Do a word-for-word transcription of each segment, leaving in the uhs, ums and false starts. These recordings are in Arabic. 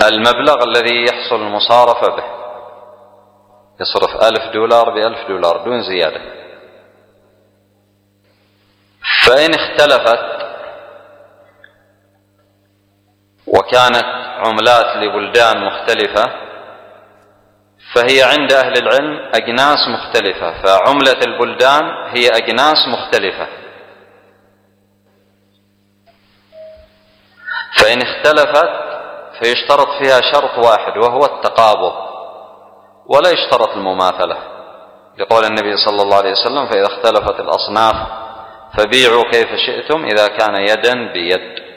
المبلغ الذي يحصل المصارفة به، يصرف ألف دولار بألف دولار دون زيادة. فإن اختلفت وكانت عملات لبلدان مختلفة فهي عند أهل العلم أجناس مختلفة، فعملة البلدان هي أجناس مختلفة. فإن اختلفت فيشترط فيها شرط واحد وهو التقابض، ولا يشترط المماثلة، لقول النبي صلى الله عليه وسلم: فإذا اختلفت الأصناف فبيعوا كيف شئتم إذا كان يدا بيد.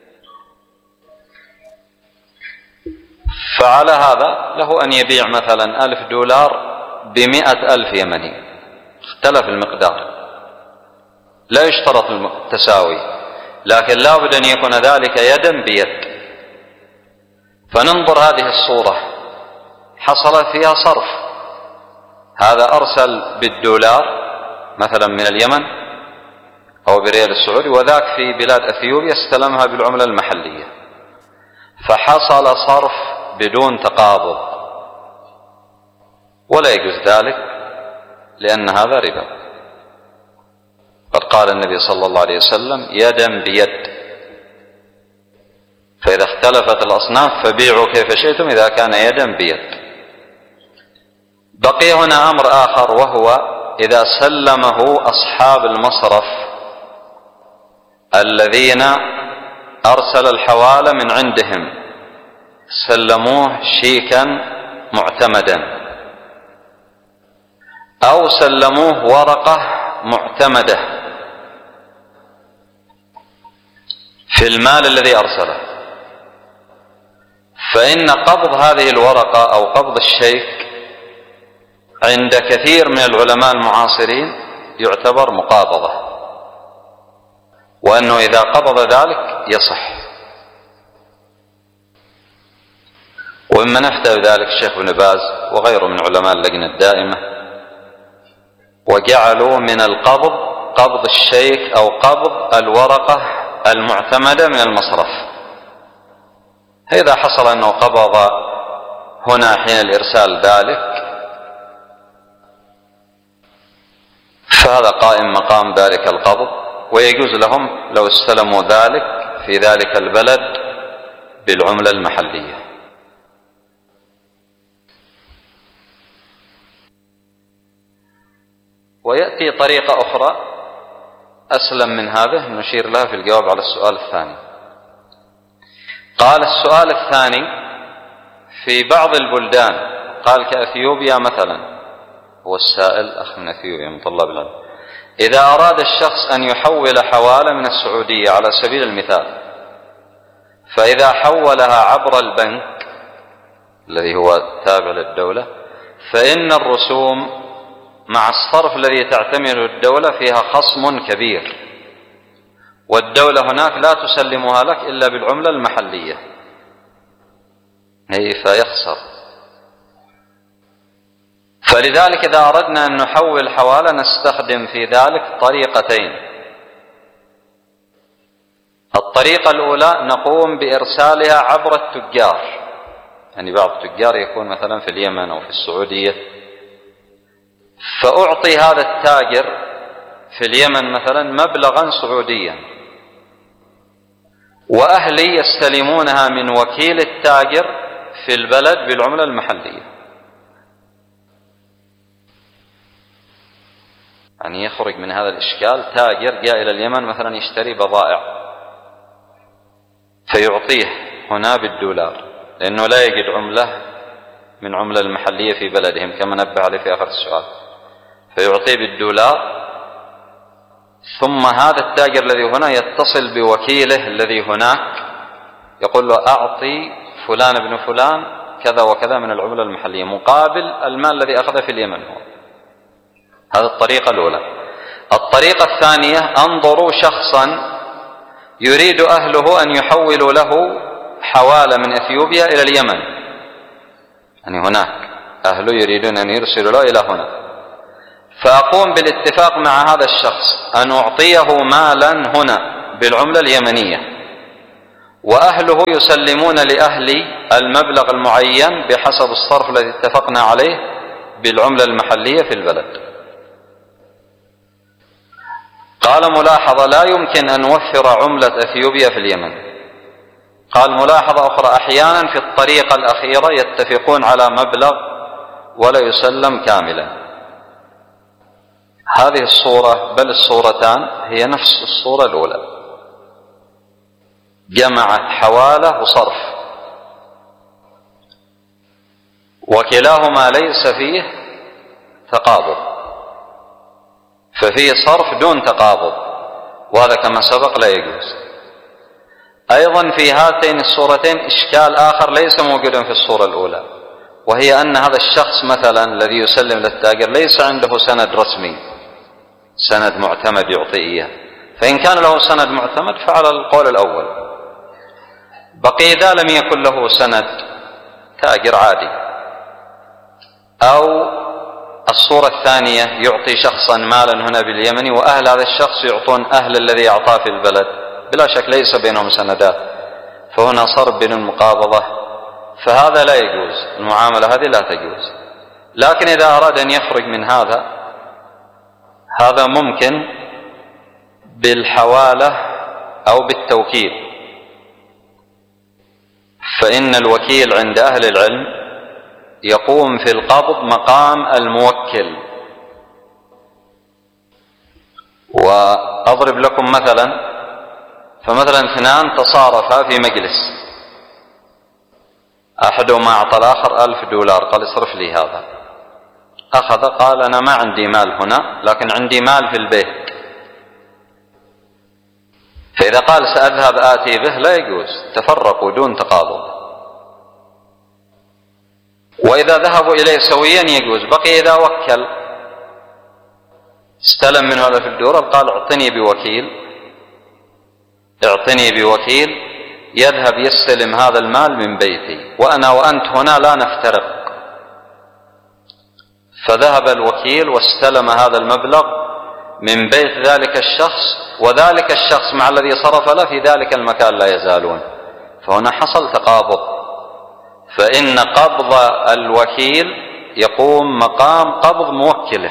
فعلى هذا له أن يبيع مثلا ألف دولار بمئة ألف يمني، اختلف المقدار، لا يشترط التساوي، لكن لا بد أن يكون ذلك يدا بيد. فننظر هذه الصورة حصل فيها صرف، هذا أرسل بالدولار مثلا من اليمن أو بريال السعودي، وذاك في بلاد أثيوبيا استلمها بالعملة المحلية، فحصل صرف بدون تقابض، ولا يجوز ذلك لأن هذا ربا. قد قال النبي صلى الله عليه وسلم: يدا بيد. فإذا اختلفت الأصناف فبيعوا كيف شئتم إذا كان يدا بيد. بقي هنا أمر آخر، وهو إذا سلمه أصحاب المصرف الذين أرسل الحوالة من عندهم، سلموه شيكا معتمدا أو سلموه ورقة معتمدة في المال الذي أرسله، فإن قبض هذه الورقة أو قبض الشيك عند كثير من العلماء المعاصرين يعتبر مقابضة، وأنه إذا قبض ذلك يصح. وممن أفتى بذلك الشيخ ابن باز وغيره من علماء اللجنة الدائمة، وجعلوا من القبض قبض الشيك أو قبض الورقة المعتمدة من المصرف. إذا حصل أنه قبض هنا حين الإرسال ذلك فهذا قائم مقام ذلك القبض، ويجوز لهم لو استلموا ذلك في ذلك البلد بالعملة المحلية. ويأتي طريقة أخرى أسلم من هذا نشير لها في الجواب على السؤال الثاني. قال السؤال الثاني: في بعض البلدان، قال كأثيوبيا مثلا، هو السائل أخ من أثيوبيا من طلاب العلم، إذا أراد الشخص أن يحول حوالة من السعودية على سبيل المثال، فإذا حولها عبر البنك الذي هو تابع للدولة فإن الرسوم مع الصرف الذي تعتمده الدولة فيها خصم كبير، والدولة هناك لا تسلمها لك إلا بالعملة المحلية، أي فيخسر. فلذلك إذا أردنا أن نحول حوالة نستخدم في ذلك طريقتين. الطريقة الأولى نقوم بإرسالها عبر التجار، يعني بعض التجار يكون مثلا في اليمن أو في السعودية، فأعطي هذا التاجر في اليمن مثلا مبلغا سعوديا، وأهلي يستلمونها من وكيل التاجر في البلد بالعملة المحلية. يعني يخرج من هذا الإشكال تاجر جاء إلى اليمن مثلا يشتري بضائع فيعطيه هنا بالدولار، لأنه لا يجد عملة من عملة المحلية في بلدهم كما نبه عليه في آخر السؤال، فيعطيه بالدولار، ثم هذا التاجر الذي هنا يتصل بوكيله الذي هناك يقول له: أعطي فلان ابن فلان كذا وكذا من العملة المحلية مقابل المال الذي أخذه في اليمن هو. هذه الطريقة الأولى. الطريقة الثانية: انظروا شخصا يريد أهله أن يحولوا له حوالة من أثيوبيا إلى اليمن، يعني هناك أهله يريدون أن يرسلوا له إلى هنا، فأقوم بالاتفاق مع هذا الشخص أن أعطيه مالا هنا بالعملة اليمنية، وأهله يسلمون لأهل المبلغ المعين بحسب الصرف الذي اتفقنا عليه بالعملة المحلية في البلد. قال ملاحظة: لا يمكن أن نوفر عملة أثيوبيا في اليمن. قال ملاحظة أخرى: أحيانا في الطريقة الأخيرة يتفقون على مبلغ ولا يسلم كاملا. هذه الصورة بل الصورتان هي نفس الصورة الأولى، جمعت حوالة وصرف، وكلاهما ليس فيه تقابض، ففيه صرف دون تقابض، وهذا كما سبق لا يجوز. أيضا في هاتين الصورتين إشكال آخر ليس موجودا في الصورة الأولى، وهي أن هذا الشخص مثلا الذي يسلم للتاجر ليس عنده سند رسمي، سند معتمد يعطي إياه، فإن كان له سند معتمد فعلى القول الأول. بقي إذا لم يكن له سند، تاجر عادي. أو الصورة الثانية: يعطي شخصا مالا هنا باليمن وأهل هذا الشخص يعطون أهل الذي أعطاه في البلد، بلا شك ليس بينهم سندات، فهنا صار بين المقابضة، فهذا لا يجوز، المعاملة هذه لا تجوز. لكن إذا أراد أن يخرج من هذا، هذا ممكن بالحوالة أو بالتوكيل، فإن الوكيل عند أهل العلم يقوم في القبض مقام الموكل. وأضرب لكم مثلا، فمثلا اثنان تصارفا في مجلس، أحدهما أعطى الآخر ألف دولار، قال اصرف لي هذا. أخذ قال أنا ما عندي مال هنا، لكن عندي مال في البيت. فإذا قال سأذهب آتي به لا يجوز، تفرقوا دون تقابض. وإذا ذهبوا إليه سويا يجوز. بقي إذا وكل، استلم منه ألف دولار، قال اعطني بوكيل، اعطني بوكيل يذهب يستلم هذا المال من بيتي، وأنا وأنت هنا لا نفترق. فذهب الوكيل واستلم هذا المبلغ من بيت ذلك الشخص، وذلك الشخص مع الذي صرف له في ذلك المكان لا يزالون، فهنا حصل تقابض. فإن قبض الوكيل يقوم مقام قبض موكله.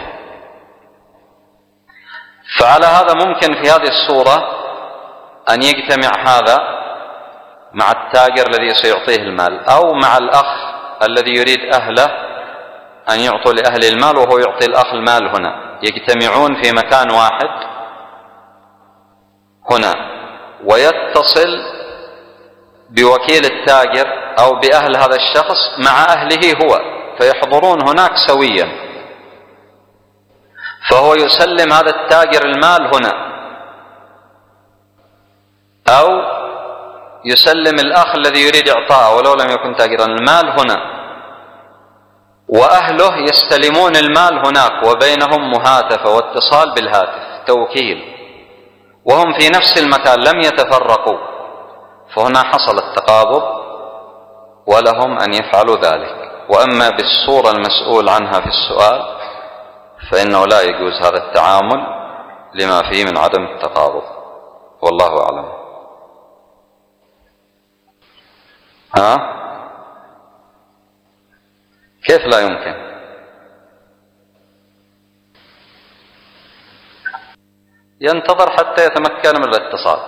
فعلى هذا ممكن في هذه الصورة أن يجتمع هذا مع التاجر الذي سيعطيه المال، أو مع الأخ الذي يريد أهله أن يعطوا لأهل المال وهو يعطي الأخ المال هنا، يجتمعون في مكان واحد هنا، ويتصل بوكيل التاجر أو بأهل هذا الشخص مع أهله هو، فيحضرون هناك سويا، فهو يسلم هذا التاجر المال هنا، أو يسلم الأخ الذي يريد إعطاءه ولو لم يكن تاجرا المال هنا، وأهله يستلمون المال هناك، وبينهم مهاتفة واتصال بالهاتف، توكيل، وهم في نفس المكان لم يتفرقوا، فهنا حصل التقابض ولهم أن يفعلوا ذلك. وأما بالصورة المسؤول عنها في السؤال فإنه لا يجوز هذا التعامل لما فيه من عدم التقابض، والله أعلم. ها؟ كيف لا يمكن؟ ينتظر حتى يتمكن من الاتصال،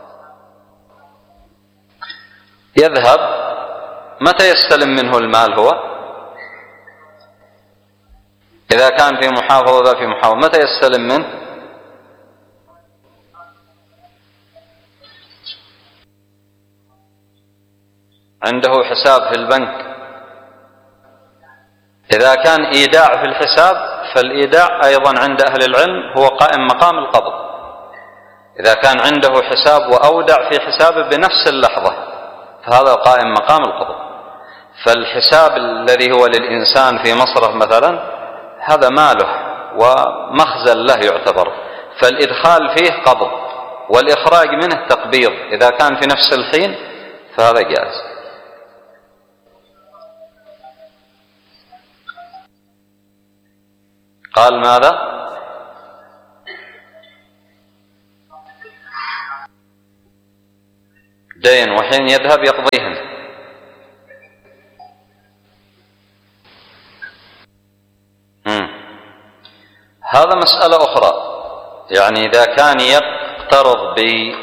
يذهب. متى يستلم منه المال هو؟ إذا كان في محافظة وذا في محافظة، متى يستلم منه؟ عنده حساب في البنك. إذا كان إيداع في الحساب فالإيداع أيضا عند أهل العلم هو قائم مقام القبض. إذا كان عنده حساب وأودع في حسابه بنفس اللحظة فهذا قائم مقام القبض. فالحساب الذي هو للإنسان في مصرف مثلا هذا ماله ومخزن له يعتبر، فالإدخال فيه قبض والإخراج منه تقبيض، إذا كان في نفس الحين فهذا جائز. قال ماذا؟ دين وحين يذهب يقضيهن. مم. هذا مسألة أخرى، يعني إذا كان يقترض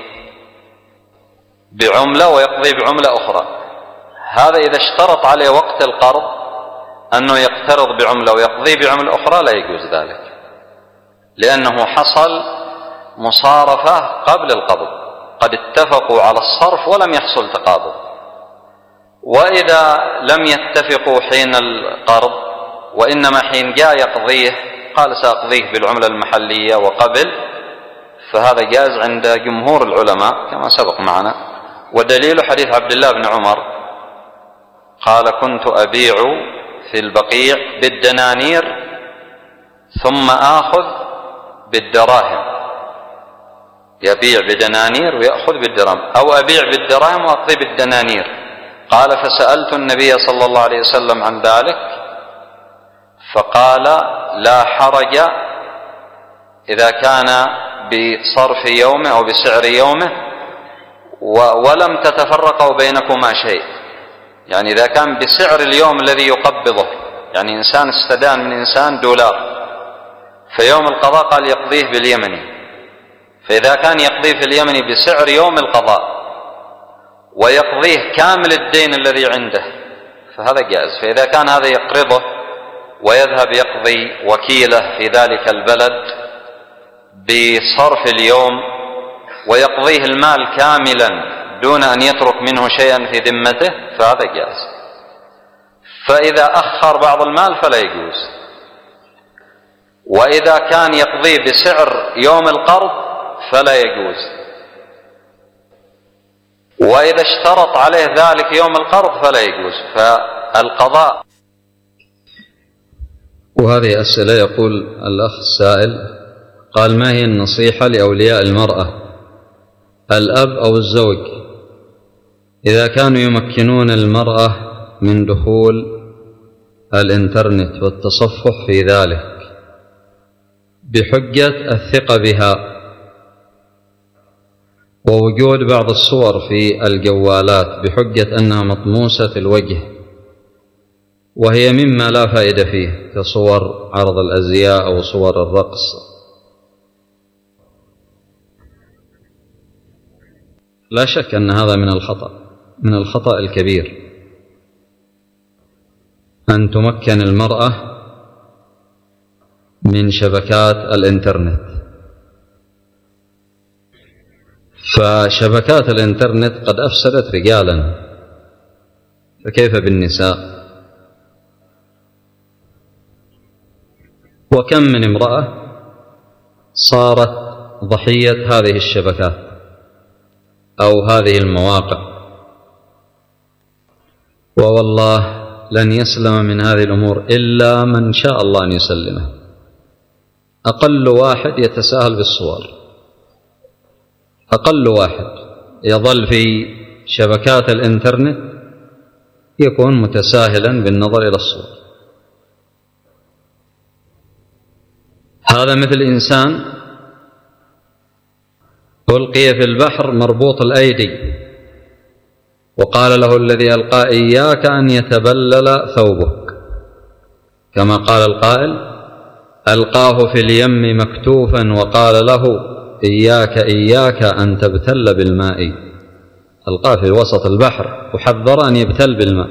بعملة ويقضي بعملة أخرى، هذا إذا اشترط عليه وقت القرض أنه يقترض بعملة ويقضي بعملة أخرى لا يجوز ذلك، لأنه حصل مصارفة قبل القبض، قد اتفقوا على الصرف ولم يحصل تقابض. وإذا لم يتفقوا حين القرض وإنما حين جاء يقضيه قال سأقضيه بالعملة المحلية وقبل، فهذا جاز عند جمهور العلماء كما سبق معنا. ودليل حديث عبد الله بن عمر قال كنت أبيع في البقيع بالدنانير ثم آخذ بالدراهم، يبيع بدنانير ويأخذ بالدراهم، أو أبيع بالدراهم وأقضي بالدنانير. قال فسألت النبي صلى الله عليه وسلم عن ذلك فقال لا حرج إذا كان بصرف يومه أو بسعر يومه ولم تتفرقوا بينكما شيء، يعني إذا كان بسعر اليوم الذي يقبضه، يعني إنسان استدان من إنسان دولار فيوم القضاء قال يقضيه باليمني، فإذا كان يقضيه في اليمني بسعر يوم القضاء ويقضيه كامل الدين الذي عنده فهذا جائز. فإذا كان هذا يقرضه ويذهب يقضي وكيله في ذلك البلد بصرف اليوم ويقضيه المال كاملا دون أن يترك منه شيئا في ذمته فهذا جائز. فإذا أخر بعض المال فلا يجوز. وإذا كان يقضي بسعر يوم القرض فلا يجوز. وإذا اشترط عليه ذلك يوم القرض فلا يجوز. فالقضاء. وهذه أسئلة يقول الأخ السائل قال ما هي النصيحة لأولياء المرأة الأب أو الزوج إذا كانوا يمكنون المرأة من دخول الإنترنت والتصفح في ذلك بحجة الثقة بها ووجود بعض الصور في الجوالات بحجة أنها مطموسة الوجه وهي مما لا فائدة فيه كصور عرض الأزياء أو صور الرقص؟ لا شك أن هذا من الخطأ من الخطأ الكبير أن تمكن المرأة من شبكات الإنترنت. فشبكات الإنترنت قد أفسدت رجالا فكيف بالنساء؟ وكم من امرأة صارت ضحية هذه الشبكات أو هذه المواقع، ووالله لن يسلم من هذه الأمور إلا من شاء الله أن يسلمه. أقل واحد يتساهل بالصور، أقل واحد يظل في شبكات الإنترنت يكون متساهلا بالنظر إلى الصور. هذا مثل إنسان ألقي في البحر مربوط الأيدي وقال له الذي ألقى إياك أن يتبلل ثوبك، كما قال القائل ألقاه في اليم مكتوفا وقال له إياك إياك أن تبتل بالماء. ألقاه في وسط البحر وحذر أن يبتل بالماء.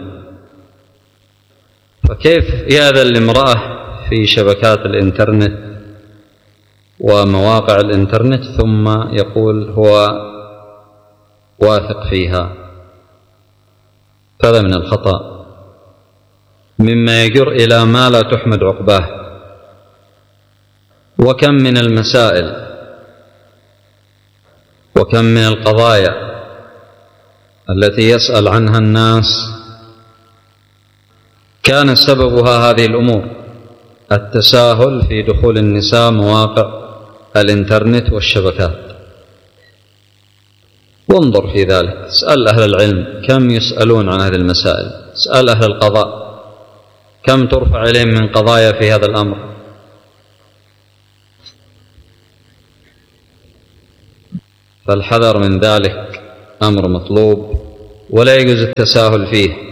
فكيف يأذن لامرأة في شبكات الإنترنت ومواقع الإنترنت ثم يقول هو واثق فيها؟ هذا من الخطأ مما يجر إلى ما لا تحمد عقباه. وكم من المسائل وكم من القضايا التي يسأل عنها الناس كان سببها هذه الأمور، التساهل في دخول النساء مواقع الإنترنت والشبكات. وانظر في ذلك، اسأل أهل العلم كم يسألون عن هذه المسائل، اسأل أهل القضاء كم ترفع إليهم من قضايا في هذا الأمر. فالحذر من ذلك أمر مطلوب ولا يجوز التساهل فيه،